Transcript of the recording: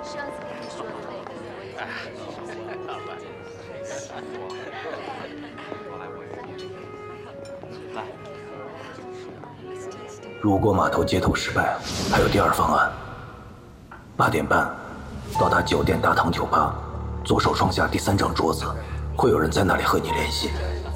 如果码头接头失败，还有第二方案。8点半，到达酒店大堂酒吧，左手窗下第3张桌子，会有人在那里和你联系。